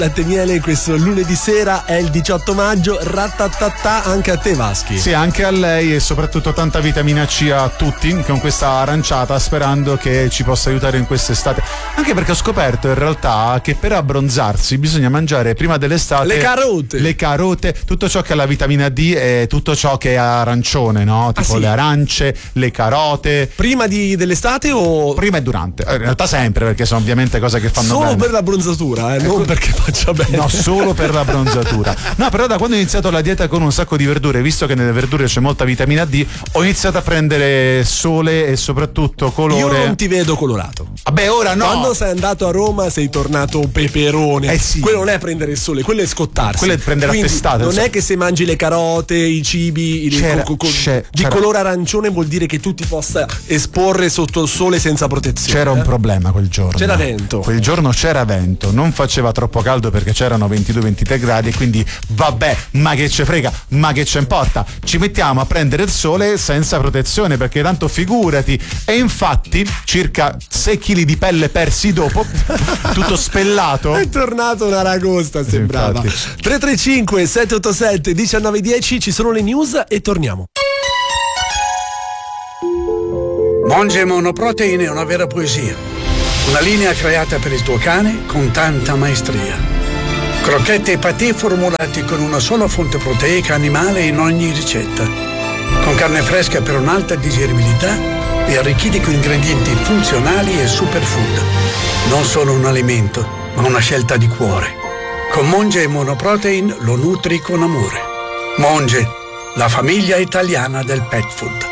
Latte Miele questo lunedì sera, è il 18 maggio, ratatatà anche a te Vaschi. Sì, anche a lei, e soprattutto tanta vitamina C a tutti con questa aranciata, sperando che ci possa aiutare in quest'estate. Anche perché ho scoperto in realtà che per abbronzarsi bisogna mangiare prima dell'estate le carote, tutto ciò che ha la vitamina D e tutto ciò che è arancione, no? Tipo le arance, le carote. Prima dell'estate o? Prima e durante, in realtà sempre, perché sono ovviamente cose che fanno solo bene. Per l'abbronzatura, non perché faccia bene. No, solo per l'abbronzatura. No, però da quando ho iniziato la dieta con un sacco di verdure, visto che nelle verdure c'è molta vitamina D, ho iniziato a prendere sole e soprattutto colore. Io non ti vedo colorato. Vabbè, ora no. Quando sei andato a Roma sei tornato un peperone. Sì. Quello non è prendere il sole, quello è scottarsi. Quello è prendere a testate. Non è che se mangi le carote, i cibi di colore arancione vuol dire che tu ti possa esporre sotto il sole senza protezione. C'era un problema quel giorno. C'era vento. Quel giorno c'era vento, non faceva troppo caldo perché c'erano 22-23 gradi e quindi vabbè, ma che ce frega, ma che ce importa, ci mettiamo a prendere il sole senza protezione, perché tanto figurati. E infatti circa 6 kg di pelle persi dopo, tutto spellato. È tornato una ragosta, sembrava. 335 787 1910, ci sono le news e torniamo. Monge Monoprotein è una vera poesia. Una linea creata per il tuo cane con tanta maestria. Crocchette e patè formulati con una sola fonte proteica animale in ogni ricetta. Con carne fresca per un'alta digeribilità e arricchiti con ingredienti funzionali e superfood. Non solo un alimento, ma una scelta di cuore. Con Monge Monoprotein lo nutri con amore. Monge, la famiglia italiana del pet food.